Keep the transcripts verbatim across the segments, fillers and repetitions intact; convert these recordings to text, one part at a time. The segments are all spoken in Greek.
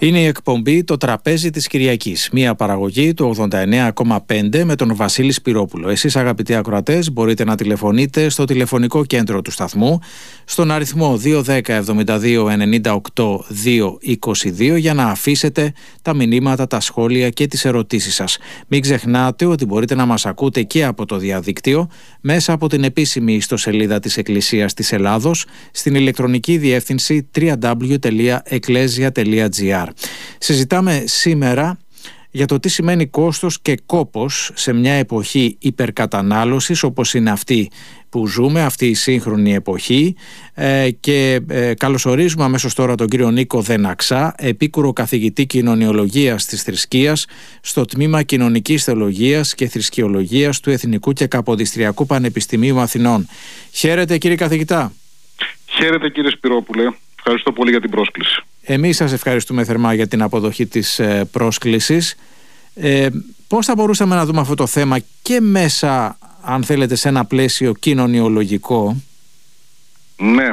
Είναι η εκπομπή «Το τραπέζι της Κυριακής», μια παραγωγή του ογδόντα εννέα κόμμα πέντε με τον Βασίλη Σπυρόπουλο. Εσείς, αγαπητοί ακροατές, μπορείτε να τηλεφωνείτε στο τηλεφωνικό κέντρο του σταθμού στον αριθμό δύο ένα μηδέν εβδομήντα δύο ενενήντα οκτώ διακόσια είκοσι δύο για να αφήσετε τα μηνύματα, τα σχόλια και τις ερωτήσεις σας. Μην ξεχνάτε ότι μπορείτε να μας ακούτε και από το διαδίκτυο μέσα από την επίσημη ιστοσελίδα της Εκκλησίας της Ελλάδος στην ηλεκτρονική διεύθυνση double-u double-u double-u τελεία ecclesia τελεία gr. Συζητάμε σήμερα για το τι σημαίνει κόστος και κόπος σε μια εποχή υπερκατανάλωσης όπως είναι αυτή που ζούμε, αυτή η σύγχρονη εποχή, ε, και ε, καλωσορίζουμε αμέσως τώρα τον κύριο Νίκο Δεναξά, επίκουρο καθηγητή κοινωνιολογίας της θρησκείας στο τμήμα Κοινωνικής Θεολογίας και Θρησκεολογίας του Εθνικού και Καποδιστριακού Πανεπιστημίου Αθηνών. Χαίρετε, κύριε καθηγητά. Χαίρετε, κύριε Σπυρόπουλε. Ευχαριστώ πολύ για την πρόσκληση. Εμείς σας ευχαριστούμε θερμά για την αποδοχή της ε, πρόσκλησης. Ε, πώς θα μπορούσαμε να δούμε αυτό το θέμα και μέσα, αν θέλετε, σε ένα πλαίσιο κοινωνιολογικό? Ναι.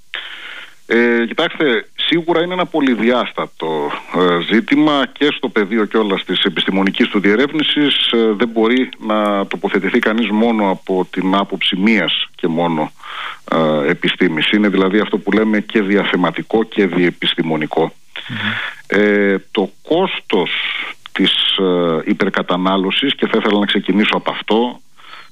Ε, κοιτάξτε, σίγουρα είναι ένα πολυδιάστατο ε, ζήτημα και στο πεδίο κιόλας της επιστημονικής του διερεύνησης. Ε, δεν μπορεί να τοποθετηθεί κανείς μόνο από την άποψη μίας και μόνο ε, επιστήμης. Είναι δηλαδή αυτό που λέμε και διαθεματικό και διεπιστημονικό. Mm-hmm. Ε, το κόστος της ε, υπερκατανάλωσης, και θα ήθελα να ξεκινήσω από αυτό,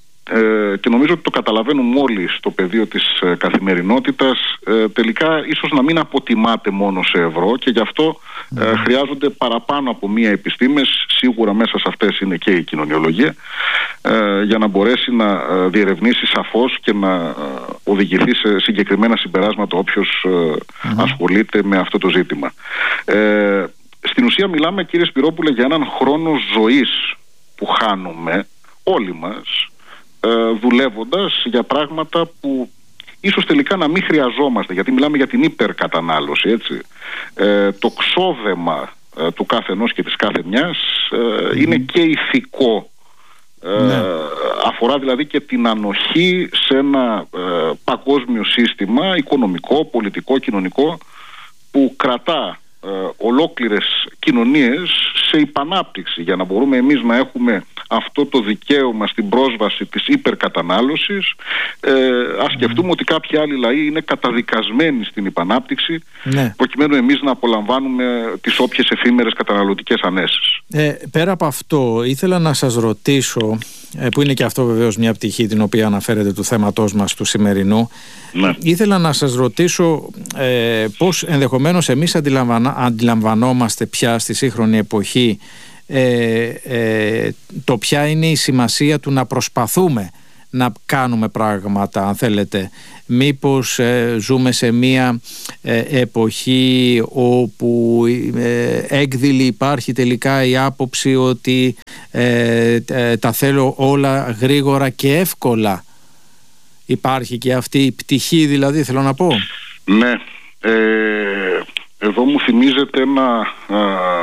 Ε, και νομίζω ότι το καταλαβαίνουμε όλοι στο πεδίο της ε, καθημερινότητας, ε, τελικά ίσως να μην αποτιμάται μόνο σε ευρώ, και γι' αυτό ε, χρειάζονται παραπάνω από μία επιστήμες, σίγουρα μέσα σε αυτές είναι και η κοινωνιολογία, ε, για να μπορέσει να ε, διερευνήσει σαφώς και να ε, οδηγηθεί σε συγκεκριμένα συμπεράσματα όποιος ε, mm-hmm. ασχολείται με αυτό το ζήτημα. Ε, στην ουσία μιλάμε, κύριε Σπυρόπουλε, για έναν χρόνο ζωής που χάνουμε όλοι μας, δουλεύοντας για πράγματα που ίσως τελικά να μην χρειαζόμαστε, γιατί μιλάμε για την υπερκατανάλωση, έτσι. Ε, το ξόδεμα ε, του κάθε ενός και της κάθε μιας ε, mm. είναι και ηθικό. Ε, ναι. Αφορά δηλαδή και την ανοχή σε ένα ε, παγκόσμιο σύστημα οικονομικό, πολιτικό, κοινωνικό, που κρατά ε, ολόκληρες κοινωνίες σε υπανάπτυξη, για να μπορούμε εμείς να έχουμε αυτό το δικαίωμα στην πρόσβαση της υπερκατανάλωσης. ε, Ας σκεφτούμε mm. ότι κάποιοι άλλοι λαοί είναι καταδικασμένοι στην υπανάπτυξη, ναι. προκειμένου εμείς να απολαμβάνουμε τις όποιες εφήμερες καταναλωτικές ανέσεις. ε, Πέρα από αυτό, ήθελα να σας ρωτήσω, ε, που είναι και αυτό βεβαίως μια πτυχή την οποία αναφέρεται του θέματός μας του σημερινού, ναι. ήθελα να σας ρωτήσω ε, πώς ενδεχομένως εμείς αντιλαμβανα, αντιλαμβανόμαστε πια στη σύγχρονη εποχή Ε, ε, το ποια είναι η σημασία του να προσπαθούμε να κάνουμε πράγματα, αν θέλετε. Μήπως ε, ζούμε σε μία ε, εποχή όπου ε, έκδηλη υπάρχει τελικά η άποψη ότι ε, ε, τα θέλω όλα γρήγορα και εύκολα? Υπάρχει και αυτή η πτυχή, δηλαδή, θέλω να πω. Ναι. Ε, εδώ μου θυμίζεται ένα... Α,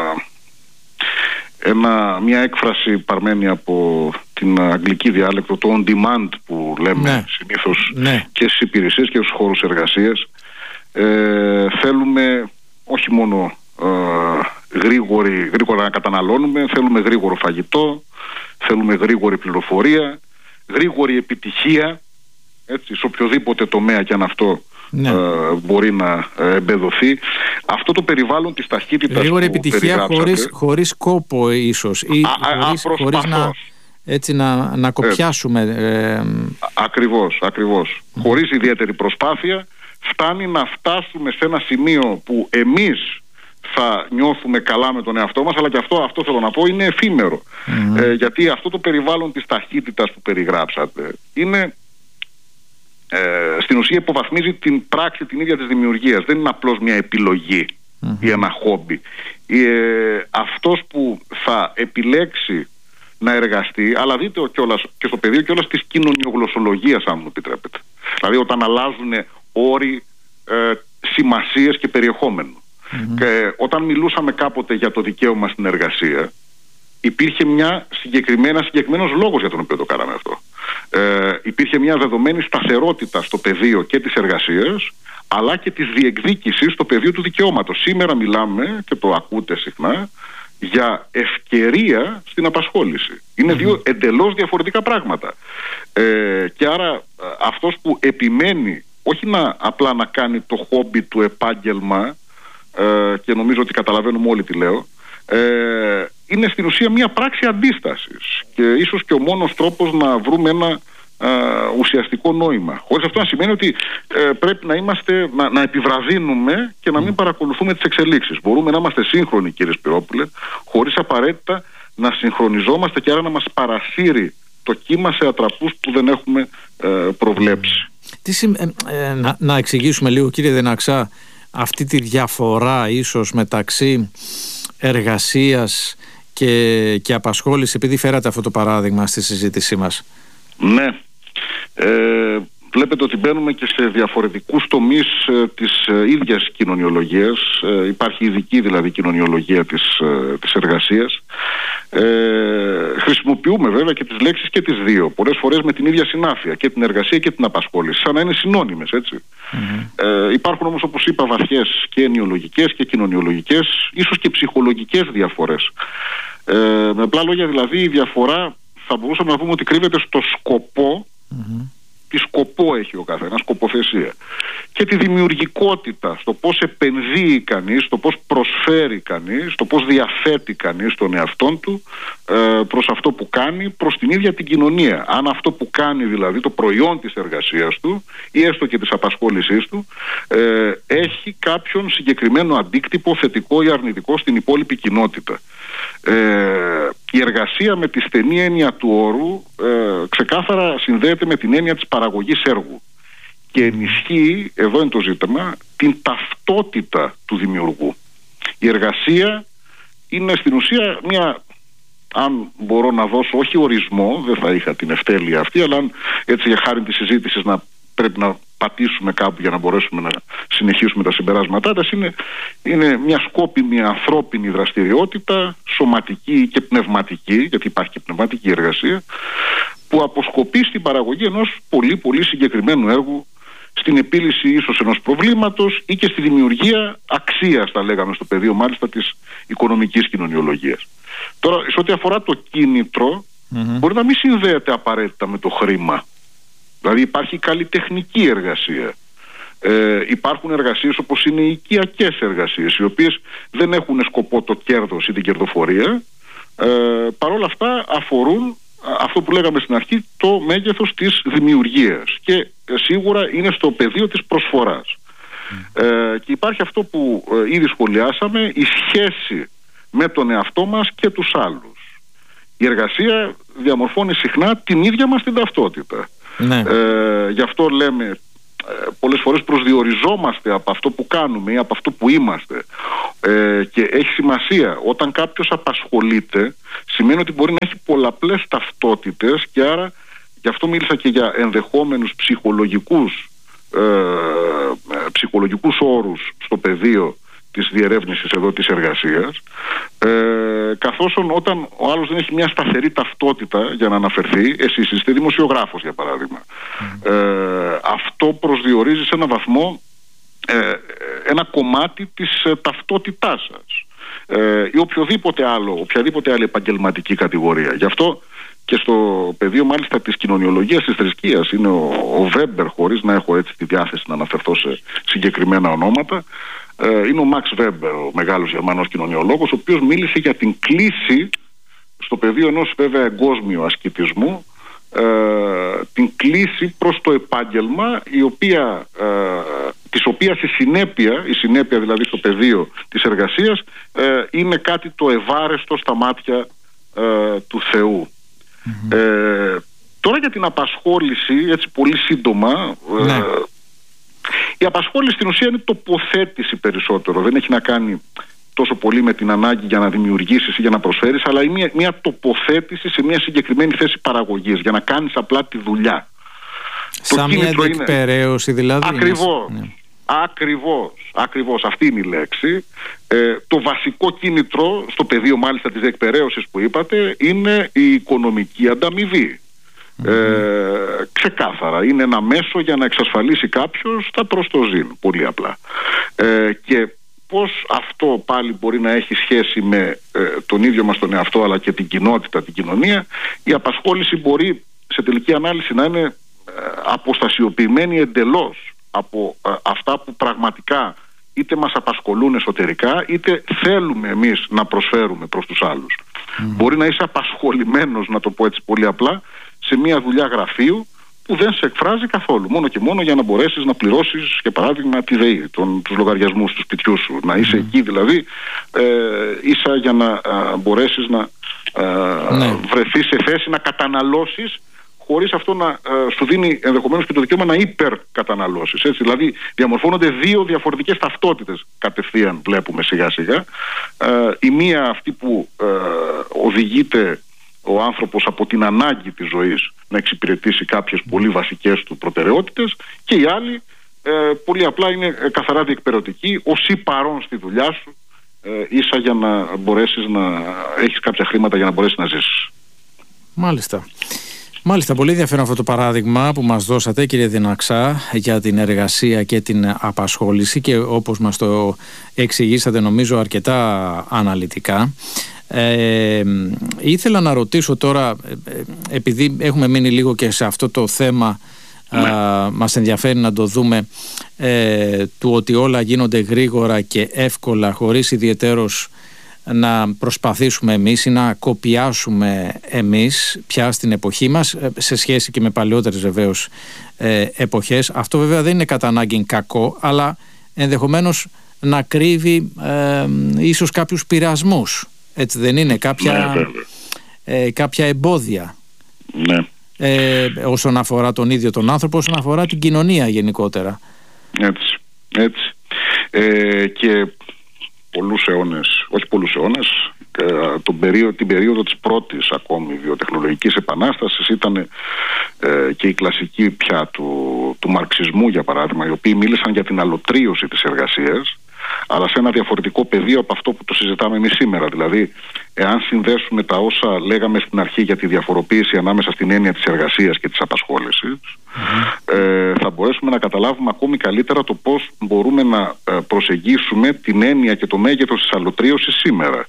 Ένα, μια έκφραση παρμένη από την αγγλική διάλεκτο, το on demand που λέμε ναι. συνήθως ναι. και στις υπηρεσίες και στους χώρους εργασίας. Ε, θέλουμε όχι μόνο ε, γρήγορη, γρήγορα να καταναλώνουμε, θέλουμε γρήγορο φαγητό, θέλουμε γρήγορη πληροφορία, γρήγορη επιτυχία, έτσι, σε οποιοδήποτε τομέα και αν αυτό ναι. ε, μπορεί να εμπεδοθεί. Αυτό το περιβάλλον της ταχύτητας γρήγορη που επιτυχία χωρίς, χωρίς κόπο ίσως, ή α, χωρίς, α, χωρίς να, έτσι, να, να κοπιάσουμε. Ε, ακριβώς, ακριβώς. Mm. Χωρίς ιδιαίτερη προσπάθεια φτάνει να φτάσουμε σε ένα σημείο που εμείς θα νιώθουμε καλά με τον εαυτό μας, αλλά και αυτό, αυτό θέλω να πω, είναι εφήμερο. Mm. Ε, γιατί αυτό το περιβάλλον της ταχύτητας που περιγράψατε είναι... Ε, στην ουσία υποβαθμίζει την πράξη την ίδια της δημιουργίας. Δεν είναι απλώς μια επιλογή mm-hmm. ή ένα χόμπι. ε, Αυτός που θα επιλέξει να εργαστεί, αλλά δείτε κιόλας, και στο πεδίο κιόλας της κοινωνιογλωσσολογίας, αν μου επιτρέπετε, δηλαδή όταν αλλάζουν όροι, ε, σημασίες και περιεχόμενο. mm-hmm. Και όταν μιλούσαμε κάποτε για το δικαίωμα στην εργασία, υπήρχε μια συγκεκριμένα, συγκεκριμένος λόγος για τον οποίο το κάναμε αυτό. Ε, υπήρχε μια δεδομένη σταθερότητα στο πεδίο και της εργασίας, αλλά και της διεκδίκησης στο πεδίο του δικαιώματος. Σήμερα μιλάμε, και το ακούτε συχνά, για ευκαιρία στην απασχόληση. Είναι mm-hmm. δύο εντελώς διαφορετικά πράγματα. Ε, και άρα αυτός που επιμένει όχι να απλά να κάνει το χόμπι του επάγγελμα, ε, και νομίζω ότι καταλαβαίνουμε όλοι τι λέω, ε, είναι στην ουσία μια πράξη αντίστασης και ίσως και ο μόνος τρόπος να βρούμε ένα α, ουσιαστικό νόημα. Χωρίς αυτό να σημαίνει ότι ε, πρέπει να είμαστε, να, να επιβραδύνουμε και να μην παρακολουθούμε τις εξελίξεις. Μπορούμε να είμαστε σύγχρονοι, κύριε Σπυρόπουλε, χωρίς απαραίτητα να συγχρονιζόμαστε και άρα να μας παρασύρει το κύμα σε ατραπούς που δεν έχουμε ε, προβλέψει. Τι συμ... ε, ε, να, να εξηγήσουμε λίγο, κύριε Δεναξά, αυτή τη διαφορά ίσως μεταξύ εργασίας και, και απασχόληση, επειδή φέρατε αυτό το παράδειγμα στη συζήτησή μας. Ναι. Ε, βλέπετε ότι μπαίνουμε και σε διαφορετικούς τομείς ε, της ε, ίδιας κοινωνιολογίας. Ε, υπάρχει ειδική δηλαδή κοινωνιολογία της, ε, της εργασίας. Ε, χρησιμοποιούμε βέβαια και τις λέξεις και τις δύο, πολλές φορές με την ίδια συνάφεια, και την εργασία και την απασχόληση, σαν να είναι συνώνυμες, έτσι. Mm-hmm. Ε, υπάρχουν όμως, όπως είπα, βαθιές και ενοιολογικές και κοινωνιολογικές, ίσως και ψυχολογικές διαφορές. Ε, με απλά λόγια δηλαδή, η διαφορά θα μπορούσαμε να πούμε ότι κρύβεται στο σκοπό, mm-hmm. τι σκοπό έχει ο καθένας, σκοποθεσία, και τη δημιουργικότητα, στο πώς επενδύει κανείς, στο πώς προσφέρει κανείς, στο πώς διαθέτει κανείς τον εαυτόν του ε, προς αυτό που κάνει, προς την ίδια την κοινωνία. Αν αυτό που κάνει, δηλαδή το προϊόν της εργασίας του ή έστω και της απασχόλησής του, ε, έχει κάποιον συγκεκριμένο αντίκτυπο, θετικό ή αρνητικό, στην υπόλοιπη κοινότητα. Ε, η εργασία με τη στενή έννοια του όρου ε, ξεκάθαρα συνδέεται με την έννοια της παραγωγής έργου και ενισχύει, εδώ είναι το ζήτημα, την ταυτότητα του δημιουργού. Η εργασία είναι στην ουσία μια, αν μπορώ να δώσω όχι ορισμό, δεν θα είχα την ευτέλεια αυτή, αλλά αν έτσι για χάρη της συζήτησης να πρέπει να πατήσουμε κάπου για να μπορέσουμε να συνεχίσουμε τα συμπεράσματά μας, είναι, είναι μια σκόπιμη ανθρώπινη δραστηριότητα, σωματική και πνευματική, γιατί υπάρχει και πνευματική εργασία, που αποσκοπεί στην παραγωγή ενός πολύ πολύ συγκεκριμένου έργου, στην επίλυση ίσως ενός προβλήματος ή και στη δημιουργία αξίας, τα λέγαμε στο πεδίο μάλιστα της οικονομικής κοινωνιολογίας. Τώρα, σε ό,τι αφορά το κίνητρο, mm-hmm. μπορεί να μην συνδέεται απαραίτητα με το χρήμα. Δηλαδή υπάρχει καλλιτεχνική εργασία. Ε, υπάρχουν εργασίες όπως είναι οι οικιακές εργασίες, οι οποίες δεν έχουν σκοπό το κέρδος ή την κερδοφορία. Ε, Παρ' όλα αυτά αφορούν αυτό που λέγαμε στην αρχή, το μέγεθος της δημιουργίας, και ε, σίγουρα είναι στο πεδίο της προσφοράς. Mm. Ε, και υπάρχει αυτό που ε, ήδη σχολιάσαμε, η σχέση με τον εαυτό μας και τους άλλους. Η εργασία διαμορφώνει συχνά την ίδια μας την ταυτότητα. Ναι. Ε, γι' αυτό λέμε ε, πολλές φορές προσδιοριζόμαστε από αυτό που κάνουμε ή από αυτό που είμαστε, ε, και έχει σημασία όταν κάποιος απασχολείται, σημαίνει ότι μπορεί να έχει πολλαπλές ταυτότητες, και άρα γι' αυτό μίλησα και για ενδεχόμενους ψυχολογικούς ε, ψυχολογικούς όρους στο πεδίο της διερεύνησης εδώ της εργασίας, ε, καθώς όταν ο άλλος δεν έχει μια σταθερή ταυτότητα για να αναφερθεί, εσείς είστε δημοσιογράφος για παράδειγμα, mm. ε, αυτό προσδιορίζει σε έναν βαθμό ε, ένα κομμάτι της ε, ταυτότητάς σας, ε, ή οποιοδήποτε άλλο, οποιαδήποτε άλλη επαγγελματική κατηγορία. Γι' αυτό και στο πεδίο μάλιστα της κοινωνιολογίας της θρησκείας είναι ο, ο Βέμπερ, χωρίς να έχω έτσι τη διάθεση να αναφερθώ σε συγκεκριμένα ονόματα, είναι ο Μαξ Βέμπερ, ο μεγάλος Γερμανός κοινωνιολόγος, ο οποίος μίλησε για την κλίση στο πεδίο ενός βέβαια εγκόσμιου ασκητισμού, ε, την κλίση προς το επάγγελμα, η οποία, ε, της οποίας η συνέπεια, η συνέπεια δηλαδή στο πεδίο της εργασίας, ε, είναι κάτι το ευάρεστο στα μάτια ε, του Θεού. Mm-hmm. Ε, τώρα για την απασχόληση, έτσι πολύ σύντομα, ναι. ε, η απασχόληση στην ουσία είναι τοποθέτηση περισσότερο. Δεν έχει να κάνει τόσο πολύ με την ανάγκη για να δημιουργήσεις ή για να προσφέρεις, αλλά είναι μια, μια τοποθέτηση σε μια συγκεκριμένη θέση παραγωγής, για να κάνεις απλά τη δουλειά. Σαν μια διεκπαιρέωση δηλαδή. Ακριβώς. Ναι. Ακριβώς. Ακριβώς. Αυτή είναι η λέξη. Ε, το βασικό κίνητρο στο πεδίο μάλιστα της διεκπαιρέωσης που είπατε είναι η οικονομική ανταμοιβή. Mm-hmm. Ε, ξεκάθαρα είναι ένα μέσο για να εξασφαλίσει κάποιος τα προστοζήν, πολύ απλά. Ε, και πώς αυτό πάλι μπορεί να έχει σχέση με ε, τον ίδιο μας τον εαυτό, αλλά και την κοινότητα, την κοινωνία? Η απασχόληση μπορεί σε τελική ανάλυση να είναι ε, αποστασιοποιημένη εντελώς από ε, αυτά που πραγματικά είτε μας απασχολούν εσωτερικά, είτε θέλουμε εμείς να προσφέρουμε προς τους άλλους. Mm. Μπορεί να είσαι απασχολημένος, να το πω έτσι πολύ απλά, σε μια δουλειά γραφείου που δεν σε εκφράζει καθόλου, μόνο και μόνο για να μπορέσεις να πληρώσεις, για παράδειγμα, τη ΔΕΗ, τον, τους λογαριασμούς του σπιτιού σου. Να είσαι mm. εκεί δηλαδή, ε, ίσα για να ε, μπορέσεις να ε, ναι. βρεθείς σε θέση να καταναλώσεις, χωρίς αυτό να ε, σου δίνει ενδεχομένως και το δικαίωμα να υπερκαταναλώσεις. Έτσι. Δηλαδή διαμορφώνονται δύο διαφορετικές ταυτότητες κατευθείαν, βλέπουμε σιγά σιγά. Ε, η μία αυτή που ε, οδηγείται ο άνθρωπος από την ανάγκη της ζωής να εξυπηρετήσει κάποιες πολύ βασικές του προτεραιότητες, και η άλλη ε, πολύ απλά είναι ε, καθαρά διεκπαιρωτική, ως ή παρόν στη δουλειά σου, ε, ίσα για να μπορέσεις να έχεις κάποια χρήματα για να μπορέσεις να ζήσεις. Μάλιστα. Μάλιστα, πολύ ενδιαφέρον αυτό το παράδειγμα που μας δώσατε, κύριε Διναξά, για την εργασία και την απασχόληση, και όπως μας το εξηγήσατε νομίζω αρκετά αναλυτικά. Ε, ήθελα να ρωτήσω τώρα, επειδή έχουμε μείνει λίγο και σε αυτό το θέμα, ναι. α, μας ενδιαφέρει να το δούμε, ε, του ότι όλα γίνονται γρήγορα και εύκολα, χωρίς ιδιαιτέρως να προσπαθήσουμε εμείς ή να κοπιάσουμε εμείς πια στην εποχή μας, σε σχέση και με παλαιότερες βεβαίως ε, εποχές. Αυτό βέβαια δεν είναι κατά ανάγκη κακό, αλλά ενδεχομένως να κρύβει ε, ίσως κάποιους πειρασμούς. Έτσι δεν είναι? Κάποια, ναι, ε, κάποια εμπόδια, ναι. ε, όσον αφορά τον ίδιο τον άνθρωπο, όσον αφορά την κοινωνία γενικότερα. Έτσι, έτσι. Ε, και πολλούς αιώνες, όχι πολλούς αιώνες, τον περίοδο, την περίοδο της πρώτης ακόμη βιοτεχνολογικής επανάστασης ήταν ε, και η κλασική πια του, του μαρξισμού, για παράδειγμα, οι οποίοι μίλησαν για την αλωτρίωση της εργασίας, αλλά σε ένα διαφορετικό πεδίο από αυτό που το συζητάμε εμείς σήμερα. Δηλαδή, εάν συνδέσουμε τα όσα λέγαμε στην αρχή για τη διαφοροποίηση ανάμεσα στην έννοια της εργασίας και της απασχόλησης, mm-hmm. ε, θα μπορέσουμε να καταλάβουμε ακόμη καλύτερα το πώς μπορούμε να ε, προσεγγίσουμε την έννοια και το μέγεθος της αλωτρίωσης σήμερα.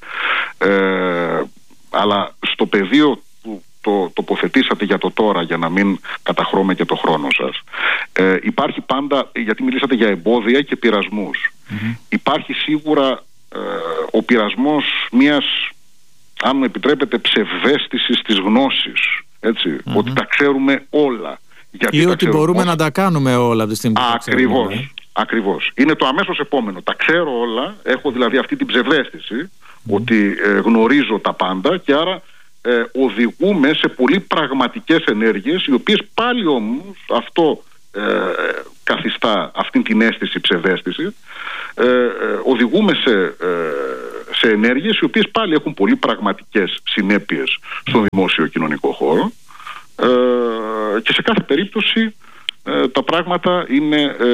Ε, αλλά στο πεδίο που το τοποθετήσατε για το τώρα, για να μην καταχρώμε και το χρόνο σας, ε, υπάρχει πάντα, γιατί μιλήσατε για εμπόδια και πειρασμούς, mm-hmm. υπάρχει σίγουρα ε, ο πειρασμός μιας, αν μου επιτρέπετε, ψευδαίσθησης της γνώσης, έτσι, mm-hmm. ότι τα ξέρουμε όλα. Γιατί ή ότι μπορούμε όλα να τα κάνουμε όλα από τη στιγμή που ακριβώς, ξέρουμε, ε? ακριβώς. Είναι το αμέσως επόμενο. Τα ξέρω όλα, έχω δηλαδή αυτή την ψευδαίσθηση mm. ότι ε, γνωρίζω τα πάντα, και άρα ε, οδηγούμε σε πολύ πραγματικές ενέργειες, οι οποίες πάλι όμως αυτό ε, καθιστά αυτήν την αίσθηση ψευδαίσθηση. Ε, ε, οδηγούμε σε, ε, σε ενέργειες οι οποίες πάλι έχουν πολύ πραγματικές συνέπειες στον δημόσιο κοινωνικό χώρο, ε, και σε κάθε περίπτωση ε, τα πράγματα είναι ε,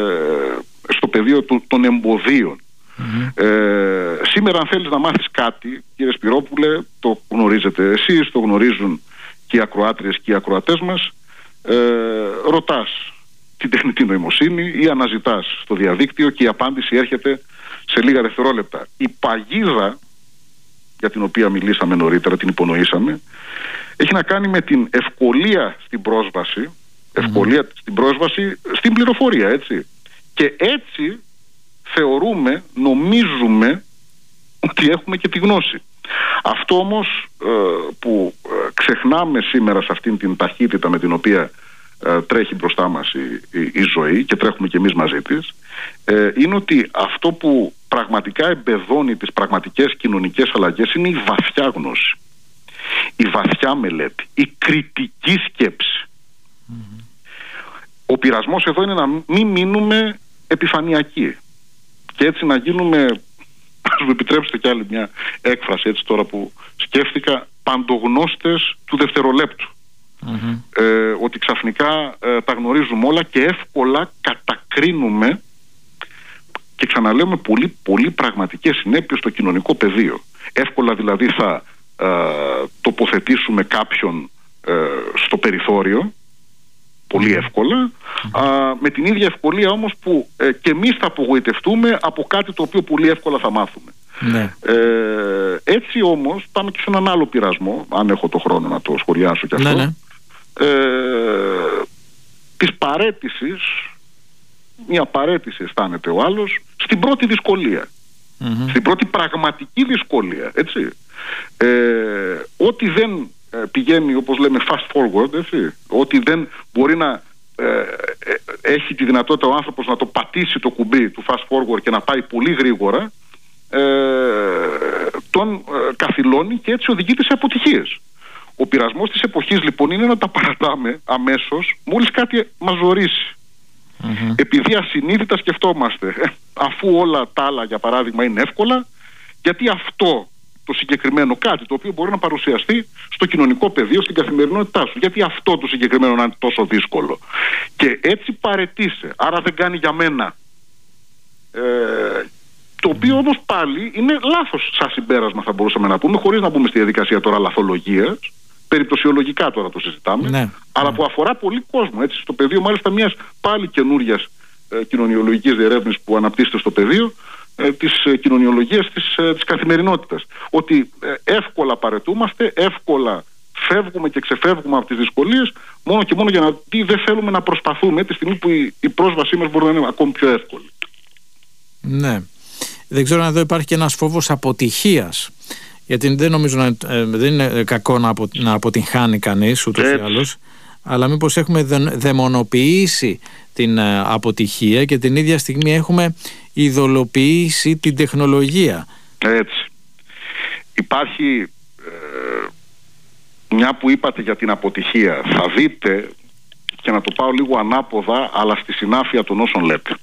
στο πεδίο του, των εμποδίων. Mm-hmm. Ε, σήμερα, αν θέλεις να μάθεις κάτι, κύριε Σπυρόπουλε, το γνωρίζετε εσείς, το γνωρίζουν και οι ακροάτριες και οι ακροατές μας, ε, ρωτάς την τεχνητή νοημοσύνη ή αναζητάς στο διαδίκτυο και η απάντηση έρχεται σε λίγα δευτερόλεπτα. Η παγίδα για την οποία μιλήσαμε νωρίτερα, την υπονοήσαμε, έχει να κάνει με την ευκολία στην πρόσβαση, ευκολία mm-hmm. στην πρόσβαση στην πληροφορία, έτσι. Και έτσι θεωρούμε, νομίζουμε ότι έχουμε και τη γνώση. Αυτό όμως ε, που ε, ξεχνάμε σήμερα σε αυτήν την ταχύτητα με την οποία ε, τρέχει μπροστά μας η, η, η ζωή, και τρέχουμε και εμείς μαζί της, ε, είναι ότι αυτό που πραγματικά εμπεδώνει τις πραγματικές κοινωνικές αλλαγές είναι η βαθιά γνώση, η βαθιά μελέτη, η κριτική σκέψη. Mm-hmm. Ο πειρασμός εδώ είναι να μην μείνουμε επιφανειακοί και έτσι να γίνουμε, ας μου επιτρέψετε κι άλλη μια έκφραση έτσι τώρα που σκέφτηκα, παντογνώστες του δευτερολέπτου. Mm-hmm. Ε, ότι ξαφνικά ε, τα γνωρίζουμε όλα και εύκολα κατακρίνουμε, και ξαναλέουμε, πολύ, πολύ πραγματικές συνέπειες στο κοινωνικό πεδίο. Εύκολα δηλαδή θα ε, τοποθετήσουμε κάποιον ε, στο περιθώριο πολύ εύκολα, α, με την ίδια ευκολία όμως που ε, και εμείς θα απογοητευτούμε από κάτι το οποίο πολύ εύκολα θα μάθουμε. Ναι. Ε, έτσι όμως πάμε και σε έναν άλλο πειρασμό, αν έχω το χρόνο να το σχολιάσω κι αυτό, ναι, ναι. Ε, της παραίτησης, μια παραίτηση αισθάνεται ο άλλος στην πρώτη δυσκολία, mm-hmm. στην πρώτη πραγματική δυσκολία, έτσι. Ε, ό,τι δεν ε, πηγαίνει, όπως λέμε, fast forward, έτσι, ό,τι δεν μπορεί να ε, ε, έχει τη δυνατότητα ο άνθρωπος να το πατήσει το κουμπί του fast forward και να πάει πολύ γρήγορα, ε, τον ε, καθυλώνει και έτσι οδηγείται σε αποτυχίες. Ο πειρασμός της εποχής λοιπόν είναι να τα παρατάμε αμέσως μόλις κάτι μας ζορίσει. Mm-hmm. Επειδή ασυνείδητα σκεφτόμαστε, ε, αφού όλα τα άλλα για παράδειγμα είναι εύκολα, γιατί αυτό το συγκεκριμένο κάτι το οποίο μπορεί να παρουσιαστεί στο κοινωνικό πεδίο, στην καθημερινότητά σου, γιατί αυτό το συγκεκριμένο να είναι τόσο δύσκολο. Και έτσι παρετήσε, άρα δεν κάνει για μένα. Ε, το οποίο όμως πάλι είναι λάθος σαν συμπέρασμα, θα μπορούσαμε να πούμε, χωρίς να μπούμε στη διαδικασία τώρα λαθολογίας. Περιπτωσιολογικά τώρα το συζητάμε, ναι, αλλά ναι. που αφορά πολύ κόσμο, έτσι, στο πεδίο μάλιστα μιας πάλι καινούριας ε, κοινωνιολογικής διερεύνησης που αναπτύσσεται στο πεδίο ε, της ε, κοινωνιολογίας της, ε, της καθημερινότητας. Ότι ε, εύκολα παρετούμαστε, εύκολα φεύγουμε και ξεφεύγουμε από τις δυσκολίες, μόνο και μόνο για να δει δεν θέλουμε να προσπαθούμε τη στιγμή που η, η πρόσβασή μας μπορεί να είναι ακόμη πιο εύκολη. Ναι. Δεν ξέρω αν εδώ υπάρχει και ένας φόβος αποτυχίας. Γιατί δεν νομίζω να ε, δεν είναι κακό να, απο, να αποτυγχάνει κανείς ούτως ή άλλως, αλλά μήπως έχουμε δαιμονοποιήσει την ε, αποτυχία και την ίδια στιγμή έχουμε ειδωλοποιήσει την τεχνολογία. Έτσι. Υπάρχει ε, μια που είπατε για την αποτυχία, θα δείτε, και να το πάω λίγο ανάποδα αλλά στη συνάφεια των όσων λέτε,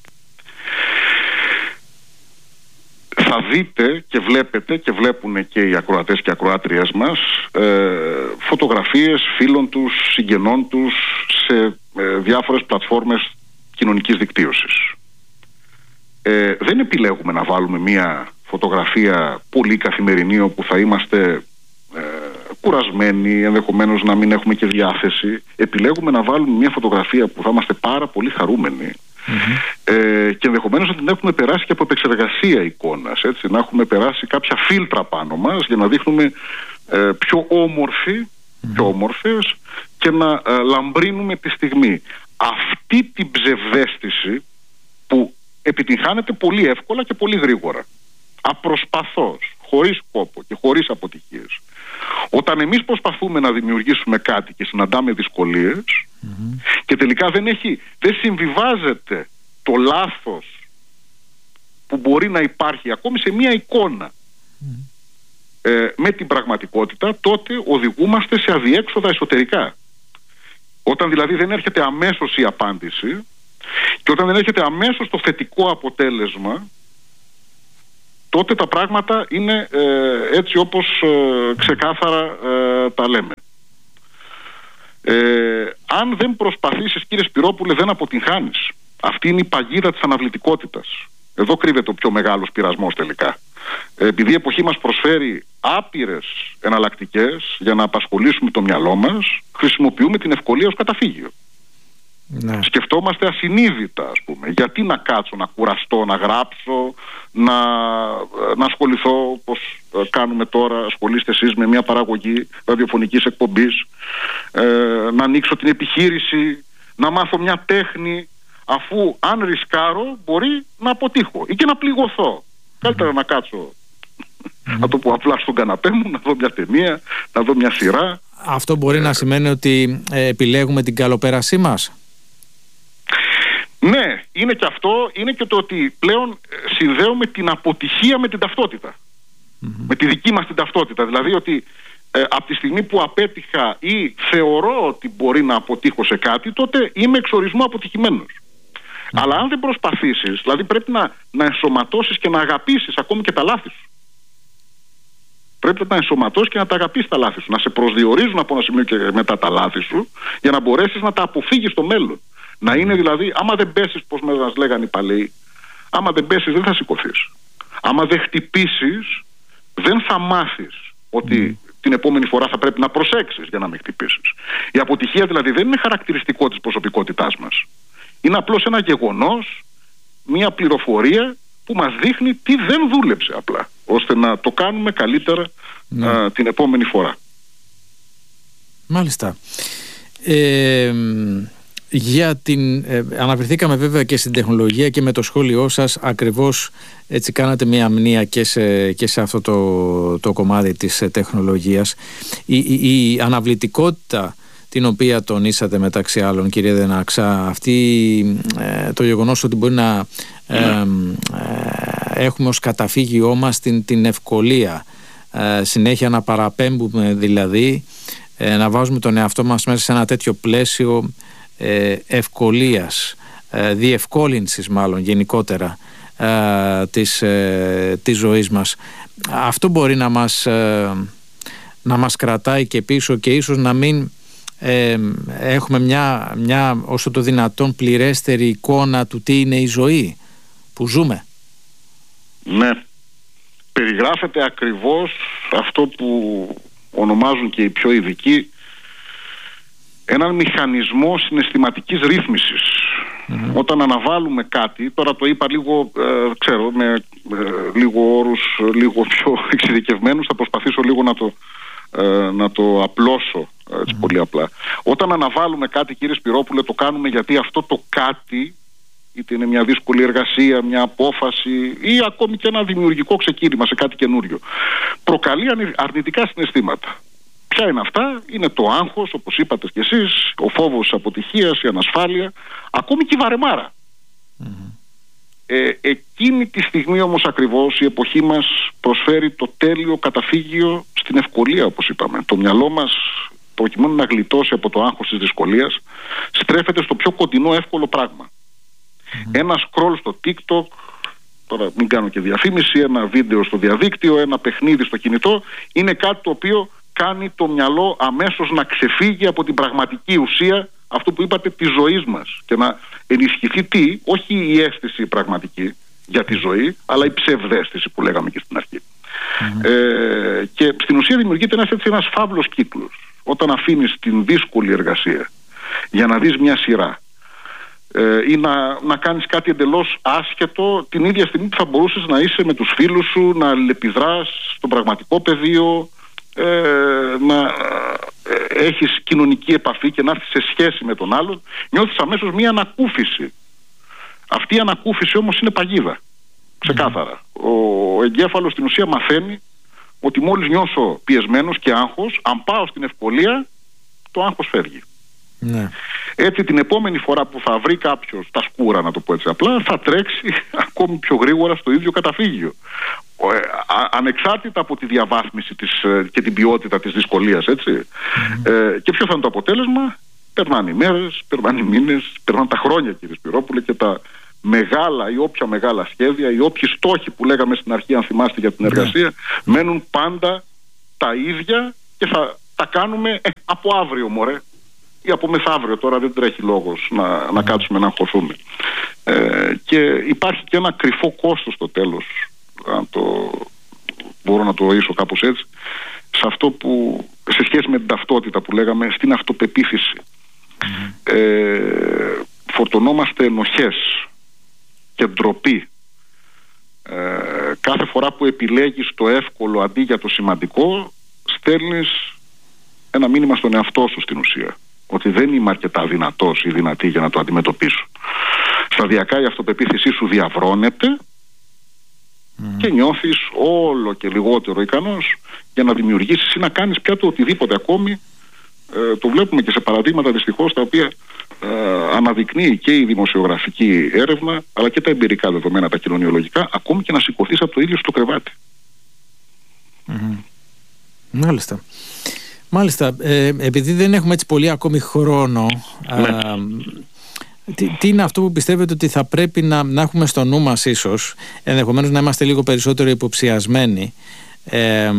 θα δείτε και βλέπετε και βλέπουν και οι ακροατές και ακροάτριες μας ε, φωτογραφίες φίλων τους, συγγενών τους σε ε, διάφορες πλατφόρμες κοινωνικής δικτύωσης. Ε, δεν επιλέγουμε να βάλουμε μια φωτογραφία πολύ καθημερινή όπου θα είμαστε ε, κουρασμένοι, ενδεχομένως να μην έχουμε και διάθεση. Επιλέγουμε να βάλουμε μια φωτογραφία που θα είμαστε πάρα πολύ χαρούμενοι. Mm-hmm. Ε, και ενδεχομένως να την έχουμε περάσει και από επεξεργασία εικόνας, έτσι, να έχουμε περάσει κάποια φίλτρα πάνω μας για να δείχνουμε ε, πιο όμορφοι, mm-hmm. πιο όμορφες και να ε, λαμπρύνουμε τη στιγμή. Αυτή την ψευδαίσθηση που επιτυγχάνεται πολύ εύκολα και πολύ γρήγορα, απροσπαθώς, χωρίς κόπο και χωρίς αποτυχίες. Όταν εμείς προσπαθούμε να δημιουργήσουμε κάτι και συναντάμε δυσκολίες, mm-hmm. και τελικά δεν, έχει, δεν συμβιβάζεται το λάθος που μπορεί να υπάρχει ακόμη σε μία εικόνα mm-hmm. ε, με την πραγματικότητα, τότε οδηγούμαστε σε αδιέξοδα εσωτερικά. Όταν δηλαδή δεν έρχεται αμέσως η απάντηση και όταν δεν έρχεται αμέσως το θετικό αποτέλεσμα, τότε τα πράγματα είναι ε, έτσι όπως ε, ξεκάθαρα ε, τα λέμε. Ε, αν δεν προσπαθήσεις, κύριε Σπυρόπουλε, δεν αποτυγχάνεις. Αυτή είναι η παγίδα της αναβλητικότητας. Εδώ κρύβεται ο πιο μεγάλος πειρασμός τελικά. Ε, επειδή η εποχή μας προσφέρει άπειρες εναλλακτικές για να απασχολήσουμε το μυαλό μας, χρησιμοποιούμε την ευκολία ως καταφύγιο. Ναι. Σκεφτόμαστε ασυνείδητα, ας πούμε. Γιατί να κάτσω, να κουραστώ, να γράψω, να, να ασχοληθώ όπως κάνουμε τώρα, ασχολείστε εσείς με μια παραγωγή ραδιοφωνικής εκπομπής, ε, να ανοίξω την επιχείρηση, να μάθω μια τέχνη, αφού αν ρισκάρω μπορεί να αποτύχω ή και να πληγωθώ. Mm-hmm. Καλύτερα να κάτσω, mm-hmm. να το πω απλά, στον καναπέ μου, να δω μια ταινία, να δω μια σειρά. Αυτό μπορεί ε, να σημαίνει ότι ε, επιλέγουμε την καλοπέρασή μας. Ναι, είναι και αυτό, είναι και το ότι πλέον συνδέουμε την αποτυχία με την ταυτότητα. Mm-hmm. Με τη δική μας την ταυτότητα. Δηλαδή ότι ε, από τη στιγμή που απέτυχα ή θεωρώ ότι μπορεί να αποτύχω σε κάτι, τότε είμαι εξορισμού αποτυχημένος. Mm-hmm. Αλλά αν δεν προσπαθήσεις, δηλαδή πρέπει να, να ενσωματώσεις και να αγαπήσεις ακόμη και τα λάθη σου. Πρέπει να ενσωματώσεις και να τα αγαπήσεις τα λάθη σου. Να σε προσδιορίζουν από ένα σημείο και μετά τα λάθη σου, για να μπορέσεις να τα αποφύγεις στο μέλλον. Να είναι δηλαδή, άμα δεν πέσεις, πως μας λέγανε οι παλαιοί, άμα δεν πέσεις δεν θα σηκωθείς. Άμα δεν χτυπήσεις, δεν θα μάθεις ότι mm. την επόμενη φορά θα πρέπει να προσέξεις για να μην χτυπήσεις. Η αποτυχία δηλαδή δεν είναι χαρακτηριστικό της προσωπικότητάς μας. Είναι απλώς ένα γεγονός, μια πληροφορία που μας δείχνει τι δεν δούλεψε απλά, ώστε να το κάνουμε καλύτερα ναι. α, την επόμενη φορά. Μάλιστα. Ε, για την, ε, αναφερθήκαμε βέβαια και στην τεχνολογία και με το σχόλιο σας ακριβώς έτσι κάνατε μια αμνία και σε, και σε αυτό το, το κομμάτι της τεχνολογίας. Η, η, η αναβλητικότητα την οποία τονίσατε μεταξύ άλλων, κύριε Δενάξα, αυτή, ε, το γεγονός ότι μπορεί να ε, ε, έχουμε ως καταφύγιό μας την, την ευκολία, ε, συνέχεια να παραπέμπουμε δηλαδή, ε, να βάζουμε τον εαυτό μας μέσα σε ένα τέτοιο πλαίσιο ε, ευκολίας, ε, διευκόλυνσης μάλλον γενικότερα ε, της, ε, της ζωής μας. Αυτό μπορεί να μας, ε, να μας κρατάει και πίσω και ίσως να μην Ε, έχουμε μια, μια όσο το δυνατόν πληρέστερη εικόνα του τι είναι η ζωή που ζούμε. Ναι, περιγράφεται ακριβώς αυτό που ονομάζουν και οι πιο ειδικοί έναν μηχανισμό συναισθηματικής ρύθμισης. Mm-hmm. Όταν αναβάλουμε κάτι, τώρα το είπα λίγο, ε, ξέρω, με ε, λίγο όρους λίγο πιο εξειδικευμένους, θα προσπαθήσω λίγο να το, ε, να το απλώσω. Έτσι, mm-hmm. πολύ απλά. Όταν αναβάλουμε κάτι, κύριε Σπυρόπουλε, το κάνουμε γιατί αυτό το κάτι, είτε είναι μια δύσκολη εργασία, μια απόφαση ή ακόμη και ένα δημιουργικό ξεκίνημα σε κάτι καινούριο, προκαλεί αρνητικά συναισθήματα. Ποια είναι αυτά? Είναι το άγχος, όπως είπατε κι εσείς, ο φόβος της αποτυχίας, η ανασφάλεια, ακόμη και η βαρεμάρα. Mm-hmm. Ε, εκείνη τη στιγμή όμως ακριβώς η εποχή μας προσφέρει το τέλειο καταφύγιο στην ευκολία, όπως είπαμε. Το μυαλό μας, προκειμένου να γλιτώσει από το άγχος της δυσκολίας, στρέφεται στο πιο κοντινό εύκολο πράγμα. Mm-hmm. Ένα scroll στο TikTok, τώρα μην κάνω και διαφήμιση, ένα βίντεο στο διαδίκτυο, ένα παιχνίδι στο κινητό, είναι κάτι το οποίο κάνει το μυαλό αμέσως να ξεφύγει από την πραγματική ουσία, αυτό που είπατε, της ζωής μας, και να ενισχυθεί τι? Όχι η αίσθηση πραγματική για τη ζωή, αλλά η ψευδαίσθηση που λέγαμε και στην αρχή. Mm-hmm. Ε, και στην ουσία δημιουργείται ένας, έτσι, ένας φαύλος κύκλος. Όταν αφήνεις την δύσκολη εργασία για να δεις μια σειρά ε, ή να, να κάνεις κάτι εντελώς άσχετο την ίδια στιγμή που θα μπορούσες να είσαι με τους φίλους σου, να αλληλεπιδράς στο πραγματικό πεδίο, ε, να ε, έχεις κοινωνική επαφή και να έρθεις σε σχέση με τον άλλον, νιώθεις αμέσως μια ανακούφιση. Αυτή η ανακούφιση όμως είναι παγίδα, ξεκάθαρα. Mm. Ο εγκέφαλος στην ουσία μαθαίνει ότι μόλις νιώσω πιεσμένος και άγχος, αν πάω στην ευκολία, το άγχος φεύγει. Ναι. Έτσι την επόμενη φορά που θα βρει κάποιος τα σκούρα, να το πω έτσι απλά, θα τρέξει ακόμη πιο γρήγορα στο ίδιο καταφύγιο. Ε, α, ανεξάρτητα από τη διαβάθμιση της, και την ποιότητα της δυσκολίας, έτσι. Mm. Ε, και ποιο θα είναι το αποτέλεσμα? Περνάνε οι μέρες, περνάνε οι μήνες, περνάνε τα χρόνια, κύριε Σπυρόπουλε, και τα μεγάλα ή όποια μεγάλα σχέδια, οι όποιοι στόχοι που λέγαμε στην αρχή, αν θυμάστε, για την εργασία, yeah. μένουν πάντα τα ίδια και θα τα κάνουμε ε, από αύριο, μωρέ, ή από μεθαύριο. Τώρα δεν τρέχει λόγος να, mm. να κάτσουμε να αγχωθούμε. Ε, και υπάρχει και ένα κρυφό κόστος στο τέλος, αν το μπορώ να το ορίσω κάπως έτσι, σε αυτό που, σε σχέση με την ταυτότητα που λέγαμε, στην αυτοπεποίθηση. Mm. Ε, φορτωνόμαστε ενοχές και ντροπή. Ε, κάθε φορά που επιλέγεις το εύκολο αντί για το σημαντικό, στέλνεις ένα μήνυμα στον εαυτό σου στην ουσία, ότι δεν είμαι αρκετά δυνατός ή δυνατή για να το αντιμετωπίσω. Σταδιακά η αυτοπεποίθησή σου διαβρώνεται mm. και νιώθεις όλο και λιγότερο ικανός για να δημιουργήσεις ή να κάνεις πια το οτιδήποτε ακόμη. Ε, το βλέπουμε και σε παραδείγματα δυστυχώς τα οποία ε, αναδεικνύει και η δημοσιογραφική έρευνα, αλλά και τα εμπειρικά δεδομένα, τα κοινωνιολογικά, ακόμη και να σηκωθείς από το ίδιο στο κρεβάτι. Mm-hmm. Μάλιστα. Μάλιστα. Ε, επειδή δεν έχουμε έτσι πολύ ακόμη χρόνο, ναι. α, τι, τι είναι αυτό που πιστεύετε ότι θα πρέπει να, να έχουμε στο νου μας, ίσως, ενδεχομένως να είμαστε λίγο περισσότερο υποψιασμένοι, ε,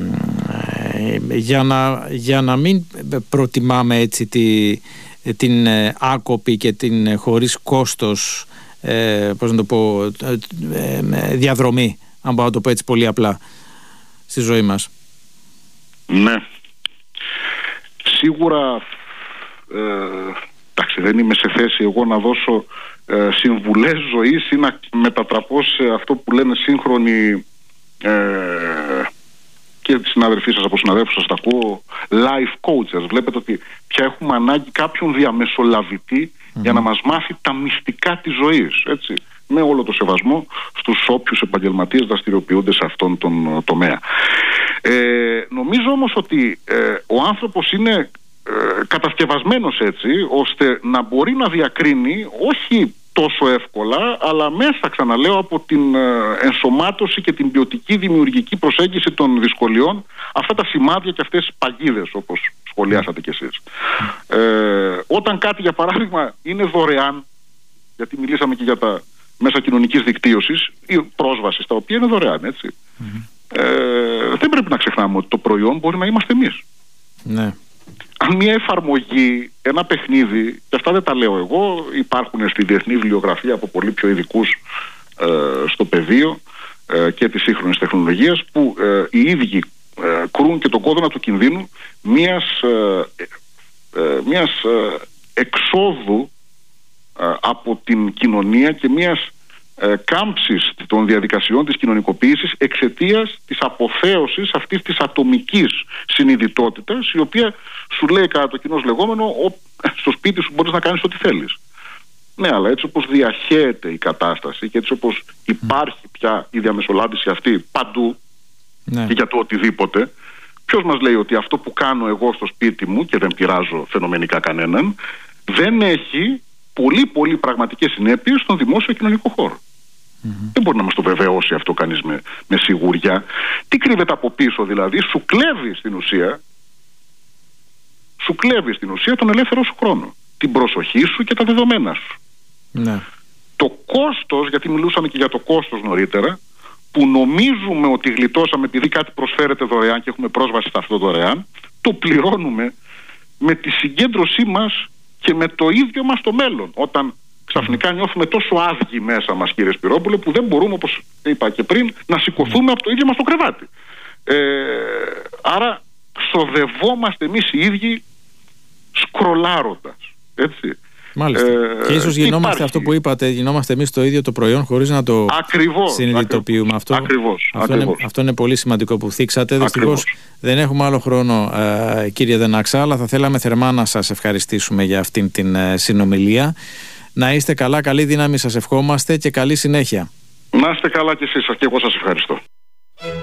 για να, για να μην προτιμάμε έτσι τη, την άκοπη και την χωρίς κόστος ε, πώς να το πω, ε, διαδρομή, αν μπορώ να το πω έτσι πολύ απλά, στη ζωή μας. Ναι. Σίγουρα ε, εντάξει, δεν είμαι σε θέση εγώ να δώσω ε, συμβουλές ζωής ή να μετατραπώ σε αυτό που λένε σύγχρονοι ε, και οι συναδελφοί σας, από συναδέλφους σας τα ακούω, life coaches. Βλέπετε ότι πια έχουμε ανάγκη κάποιον διαμεσολαβητή mm-hmm. για να μας μάθει τα μυστικά της ζωής, έτσι, με όλο το σεβασμό στους όποιους επαγγελματίες δραστηριοποιούνται σε αυτόν τον τομέα. Ε, νομίζω όμως ότι ε, ο άνθρωπος είναι ε, κατασκευασμένος έτσι ώστε να μπορεί να διακρίνει όχι τόσο εύκολα, αλλά μέσα, ξαναλέω, από την ε, ενσωμάτωση και την ποιοτική δημιουργική προσέγγιση των δυσκολιών, αυτά τα σημάδια και αυτές τις παγίδες, όπως σχολιάσατε κι εσείς. Ε, όταν κάτι, για παράδειγμα, είναι δωρεάν, γιατί μιλήσαμε και για τα μέσα κοινωνικής δικτύωσης ή πρόσβαση, τα οποία είναι δωρεάν, έτσι. Mm-hmm. Ε, δεν πρέπει να ξεχνάμε ότι το προϊόν μπορεί να είμαστε εμείς. Ναι. Αν μια εφαρμογή, ένα παιχνίδι, και αυτά δεν τα λέω εγώ, υπάρχουν στη διεθνή βιβλιογραφία από πολύ πιο ειδικούς ε, στο πεδίο ε, και της σύγχρονης τεχνολογίας, που ε, οι ίδιοι ε, κρούν και τον κόδωνα του κινδύνου μιας, ε, ε, μιας ε, εξόδου ε, από την κοινωνία και μιας ε, κάμψης των διαδικασιών της κοινωνικοποίησης εξαιτίας της αποθέωσης αυτής της ατομικής συνειδητότητας, η οποία σου λέει κατά το κοινώς λεγόμενο ο, στο σπίτι σου μπορείς να κάνεις ό,τι θέλεις. Ναι, αλλά έτσι όπως διαχέεται η κατάσταση και έτσι όπως υπάρχει πια η διαμεσολάβηση αυτή παντού, ναι, και για το οτιδήποτε, ποιος μας λέει ότι αυτό που κάνω εγώ στο σπίτι μου, και δεν πειράζω φαινομενικά κανέναν, δεν έχει πολύ πολύ πραγματικές συνέπειες στον δημόσιο κοινωνικό χώρο. Mm-hmm. Δεν μπορεί να μας το βεβαιώσει αυτό κανείς με, με σιγουριά. Τι κρύβεται από πίσω δηλαδή? Σου κλέβει στην ουσία σου κλέβει στην ουσία τον ελεύθερο σου χρόνο, την προσοχή σου και τα δεδομένα σου. Ναι. Το κόστος, γιατί μιλούσαμε και για το κόστος νωρίτερα, που νομίζουμε ότι γλιτώσαμε επειδή κάτι προσφέρεται δωρεάν και έχουμε πρόσβαση σε αυτό δωρεάν, το πληρώνουμε με τη συγκέντρωσή μας και με το ίδιο μας το μέλλον, όταν ξαφνικά νιώθουμε τόσο άδειοι μέσα μας, κύριε Σπυρόπουλε, που δεν μπορούμε, όπως είπα και πριν, να σηκωθούμε από το ίδιο μας το κρεβάτι. Ε, άρα ξοδευόμαστε εμείς οι ίδιοι σκρολάροντας, έτσι. Μάλιστα. Ε, και ίσως γινόμαστε υπάρχει... αυτό που είπατε, γινόμαστε εμείς το ίδιο το προϊόν χωρίς να το ακριβώς, συνειδητοποιούμε. Ακριβώς, αυτό, ακριβώς, αυτό, ακριβώς. Είναι, αυτό είναι πολύ σημαντικό που θίξατε. Δυστυχώς δεν έχουμε άλλο χρόνο, ε, κύριε Δενάξα, αλλά θα θέλαμε θερμά να σας ευχαριστήσουμε για αυτήν την ε, συνομιλία. Να είστε καλά, καλή δύναμη σας ευχόμαστε και καλή συνέχεια. Να είστε καλά κι εσείς, και εγώ σας ευχαριστώ.